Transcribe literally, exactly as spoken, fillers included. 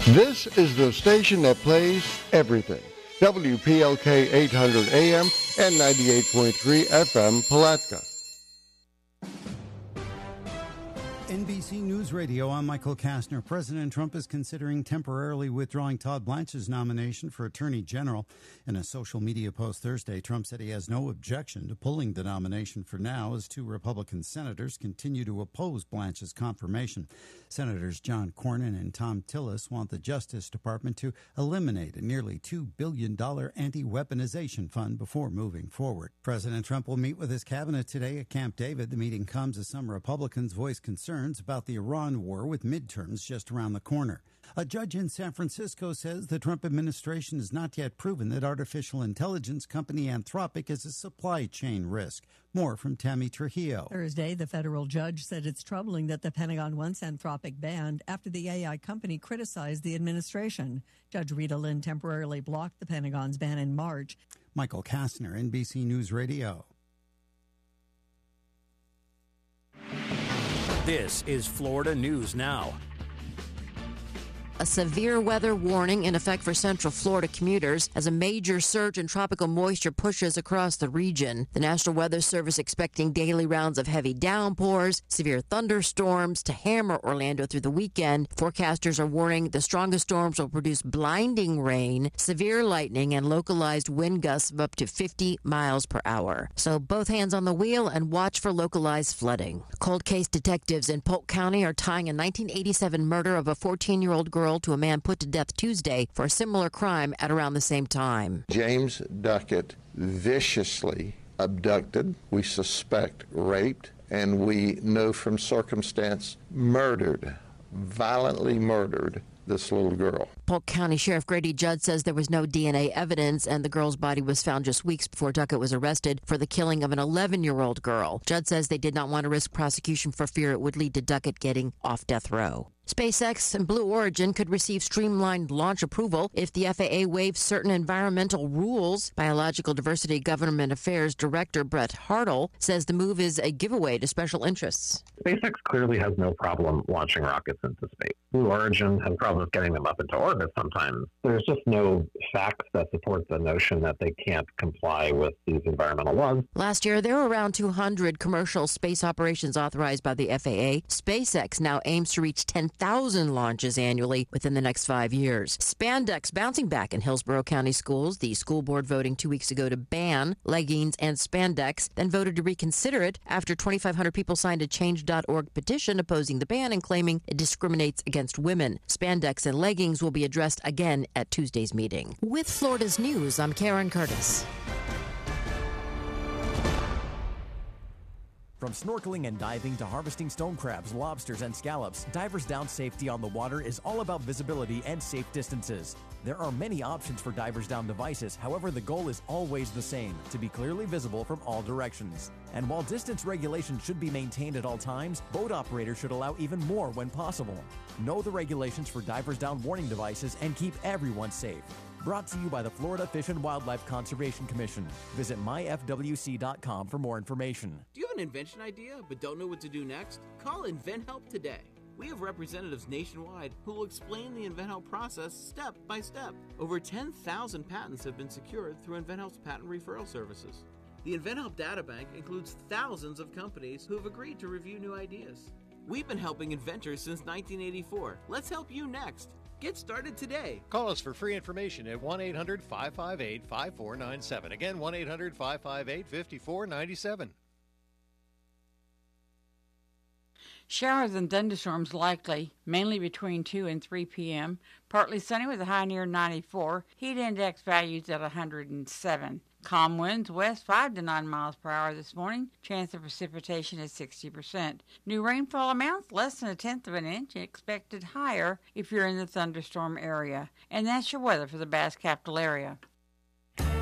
This is the station that plays everything. W P L K eight hundred A M and ninety-eight point three F M Palatka. N B C News Radio, I'm Michael Kastner. President Trump is considering temporarily withdrawing Todd Blanche's nomination for Attorney General. In a social media post Thursday, Trump said he has no objection to pulling the nomination for now as two Republican senators continue to oppose Blanche's confirmation. Senators John Cornyn and Tom Tillis want the Justice Department to eliminate a nearly two billion dollars anti-weaponization fund before moving forward. President Trump will meet with his cabinet today at Camp David. The meeting comes as some Republicans voice concern about the Iran war with midterms just around the corner. A judge in San Francisco says the Trump administration has not yet proven that artificial intelligence company Anthropic is a supply chain risk. More from Tammy Trujillo. Thursday, the federal judge said it's troubling that the Pentagon wants Anthropic banned after the A I company criticized the administration. Judge Rita Lynn temporarily blocked the Pentagon's ban in March. Michael Kastner, N B C News Radio. This is Florida News Now. A severe weather warning in effect for Central Florida commuters as a major surge in tropical moisture pushes across the region. The National Weather Service expecting daily rounds of heavy downpours, severe thunderstorms to hammer Orlando through the weekend. Forecasters are warning the strongest storms will produce blinding rain, severe lightning, and localized wind gusts of up to fifty miles per hour. So both hands on the wheel and watch for localized flooding. Cold case detectives in Polk County are tying a nineteen eighty-seven murder of a fourteen-year-old girl to a man put to death Tuesday for a similar crime at around the same time. James Duckett viciously abducted, we suspect raped, and we know from circumstance murdered, violently murdered this little girl. Polk County Sheriff Grady Judd says there was no D N A evidence and the girl's body was found just weeks before Duckett was arrested for the killing of an eleven-year-old girl. Judd says they did not want to risk prosecution for fear it would lead to Duckett getting off death row. SpaceX and Blue Origin could receive streamlined launch approval if the F A A waives certain environmental rules. Biological Diversity Government Affairs Director Brett Hartle says the move is a giveaway to special interests. SpaceX clearly has no problem launching rockets into space. Blue Origin has problems getting them up into orbit sometimes. There's just no facts that support the notion that they can't comply with these environmental laws. Last year, there were around two hundred commercial space operations authorized by the F A A. SpaceX now aims to reach ten thousand launches annually within the next five years. Spandex bouncing back in Hillsborough County schools. The school board voting two weeks ago to ban leggings and spandex, then voted to reconsider it after twenty-five hundred people signed a change dot org petition opposing the ban and claiming it discriminates against women. Spandex and leggings will be addressed again at Tuesday's meeting. With Florida's News, I'm Karen Curtis. From snorkeling and diving to harvesting stone crabs, lobsters, and scallops, Divers Down safety on the water is all about visibility and safe distances. There are many options for Divers Down devices, however the goal is always the same, to be clearly visible from all directions. And while distance regulations should be maintained at all times, boat operators should allow even more when possible. Know the regulations for Divers Down warning devices and keep everyone safe. Brought to you by the Florida Fish and Wildlife Conservation Commission. Visit my f w c dot com for more information. Do you have an invention idea but don't know what to do next? Call InventHelp today. We have representatives nationwide who will explain the InventHelp process step by step. Over ten thousand patents have been secured through InventHelp's patent referral services. The InventHelp Databank includes thousands of companies who have agreed to review new ideas. We've been helping inventors since nineteen eighty-four. Let's help you next. Get started today. Call us for free information at one eight hundred five five eight five four nine seven. Again, one eight hundred five five eight five four nine seven. Showers and thunderstorms likely, mainly between two and three p.m. Partly sunny with a high near ninety-four. Heat index values at one hundred seven. Calm winds west five to nine miles per hour this morning. Chance of precipitation is sixty percent. New rainfall amounts less than a tenth of an inch and expected higher if you're in the thunderstorm area. And that's your weather for the Bass Capital area.